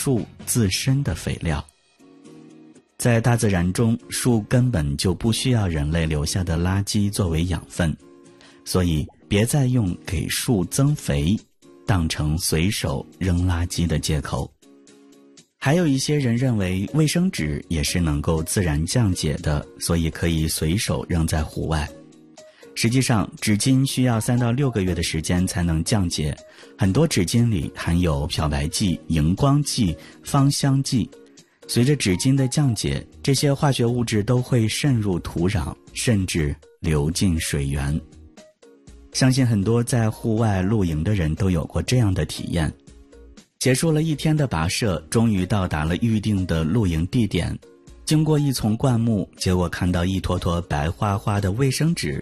树自身的肥料。在大自然中，树根本就不需要人类留下的垃圾作为养分，所以别再用给树增肥当成随手扔垃圾的借口。还有一些人认为卫生纸也是能够自然降解的，所以可以随手扔在户外。实际上，纸巾需要3到6个月的时间才能降解，很多纸巾里含有漂白剂、荧光剂、芳香剂。随着纸巾的降解，这些化学物质都会渗入土壤，甚至流进水源。相信很多在户外露营的人都有过这样的体验。结束了一天的跋涉，终于到达了预定的露营地点。经过一丛灌木，结果看到一坨坨白花花的卫生纸